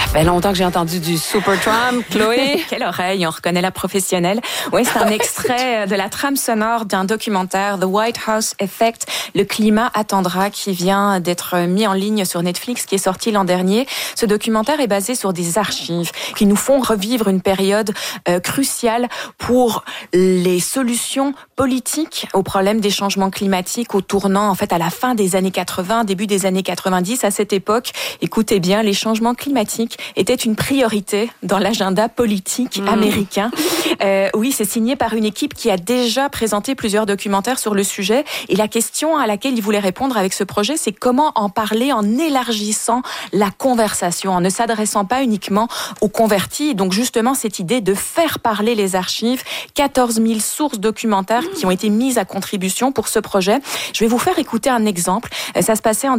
fait longtemps que j'ai entendu du Supertramp. Chloé? Quelle oreille, on reconnaît la professionnelle. Oui, c'est un extrait de la trame sonore d'un documentaire, The White House Effect, Le climat attendra, qui vient d'être mis en ligne sur Netflix, qui est sorti l'an dernier. Ce documentaire est basé sur des archives qui nous font revivre une période cruciale pour les solutions politiques aux problèmes des changements climatiques, au tournant, en fait, à la fin des années 80, début des années 90. À cette époque, écoutez bien, les changements climatiques étaient une priorité dans l'agenda politique américain. Oui, c'est signé par une équipe qui a déjà présenté plusieurs documentaires sur le sujet. Et la question à laquelle il voulait répondre avec ce projet, c'est comment en parler en élargissant la conversation, en ne s'adressant pas uniquement aux convertis. Donc justement, cette idée de faire parler les archives, 14 000 sources documentaires qui ont été mises à contribution pour ce projet. Je vais vous faire écouter un exemple. Ça se passait en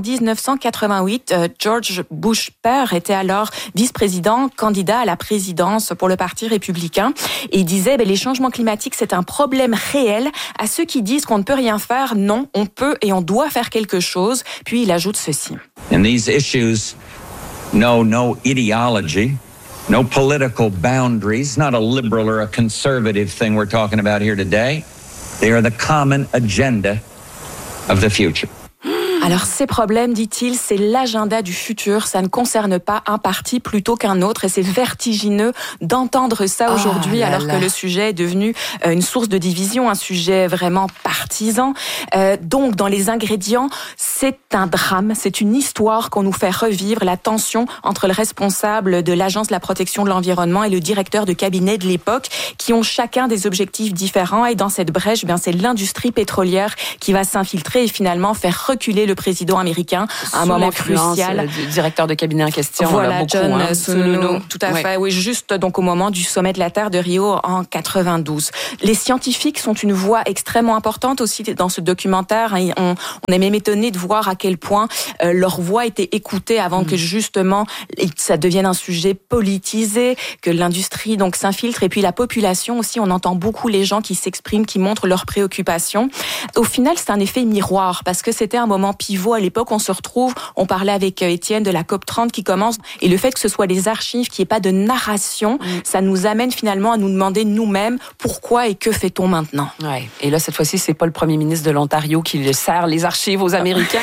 1988. George Bush père était alors vice-président, candidat à la présidence pour le Parti républicain. Et il disait, les changements climatiques, c'est un problème réel. À ceux qui disent qu'on ne peut rien faire, non, on peut et on doit faire quelque chose. Puis il ajoute ceci. And these issues know no ideology, no political boundaries, not a liberal or a conservative thing we're talking about here today. They are the common agenda of the future. Alors ces problèmes, dit-il, c'est l'agenda du futur. Ça ne concerne pas un parti plutôt qu'un autre. Et c'est vertigineux d'entendre ça aujourd'hui, alors que le sujet est devenu une source de division, un sujet vraiment partisan. Donc, dans les ingrédients, c'est un drame, c'est une histoire qu'on nous fait revivre, la tension entre le responsable de l'Agence de la protection de l'environnement et le directeur de cabinet de l'époque, qui ont chacun des objectifs différents. Et dans cette brèche, c'est l'industrie pétrolière qui va s'infiltrer et finalement faire reculer le président américain à un moment crucial. Du directeur de cabinet en question. Voilà, John Sununu. Tout à fait. Oui, juste donc au moment du sommet de la Terre de Rio en 92. Les scientifiques sont une voix extrêmement importante aussi dans ce documentaire. On est même étonné de voir à quel point leur voix était écoutée avant que justement ça devienne un sujet politisé, que l'industrie donc s'infiltre. Et puis la population aussi, on entend beaucoup les gens qui s'expriment, qui montrent leurs préoccupations. Au final, c'est un effet miroir parce que c'était un moment pivot à l'époque. On se retrouve, on parlait avec Étienne de la COP30 qui commence, et le fait que ce soit des archives, qu'il n'y ait pas de narration, ça nous amène finalement à nous demander nous-mêmes pourquoi et que fait-on maintenant. Ouais. Et là, cette fois-ci, c'est pas le premier ministre de l'Ontario qui sert les archives aux Américains.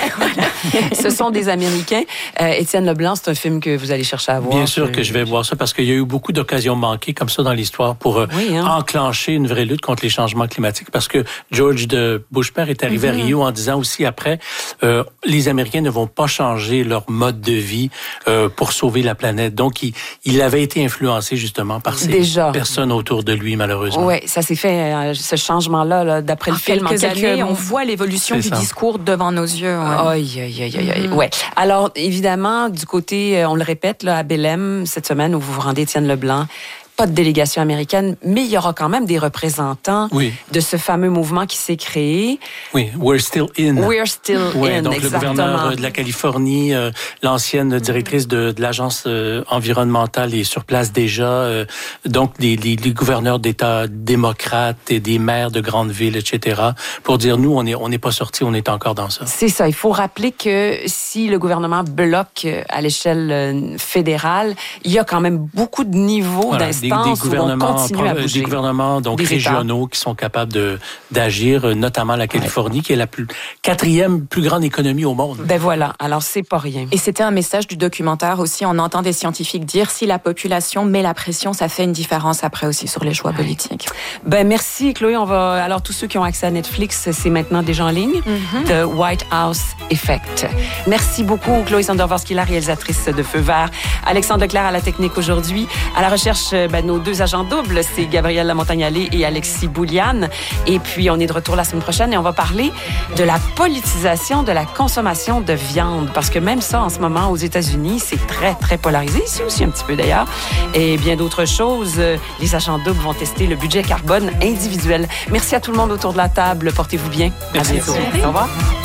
Ce sont des Américains. Étienne Leblanc, c'est un film que vous allez chercher à voir. Bien sûr que je vais voir ça parce qu'il y a eu beaucoup d'occasions manquées comme ça dans l'histoire pour enclencher une vraie lutte contre les changements climatiques, parce que George Bush père est arrivé à Rio en disant aussi après, les Américains ne vont pas changer leur mode de vie pour sauver la planète. Donc, il avait été influencé justement par ces personnes autour de lui, malheureusement. Oui, ça s'est fait, ce changement-là, d'après le film. En quelques années, on voit l'évolution du discours devant nos yeux. Ouais. Alors, évidemment, du côté, on le répète, là, à Belém, cette semaine où vous vous rendez, Étienne Leblanc, pas de délégation américaine, mais il y aura quand même des représentants de ce fameux mouvement qui s'est créé. Oui, We're Still In. We're Still In, donc exactement. Le gouverneur de la Californie, l'ancienne directrice de l'agence environnementale est sur place déjà. Donc, les gouverneurs d'États démocrates et des maires de grandes villes, etc., pour dire, nous, on n'est pas sortis, on est encore dans ça. C'est ça. Il faut rappeler que si le gouvernement bloque à l'échelle fédérale, il y a quand même beaucoup de niveaux d'instances où on continue à bouger. Des gouvernements donc régionaux qui sont capables d'agir, notamment la Californie, qui est la quatrième plus grande économie au monde. Ben voilà, alors c'est pas rien. Et c'était un message du documentaire aussi. On entend des scientifiques dire si la population met la pression, ça fait une différence après aussi sur les choix politiques. Ben merci Chloé. Alors tous ceux qui ont accès à Netflix, c'est maintenant déjà en ligne. The White House Effect. Merci beaucoup Chloé Sandovorsky, la réalisatrice de Feu Vert. Alexandre Leclerc à la technique aujourd'hui. À la recherche, nos deux agents doubles, c'est Gabriel Lamontagne-Allé et Alexis Bouliane. Et puis, on est de retour la semaine prochaine et on va parler de la politisation de la consommation de viande. Parce que même ça, en ce moment, aux États-Unis, c'est très, très polarisé. Ici aussi, un petit peu d'ailleurs. Et bien d'autres choses. Les agents doubles vont tester le budget carbone individuel. Merci à tout le monde autour de la table. Portez-vous bien. Merci. À bientôt. Au revoir.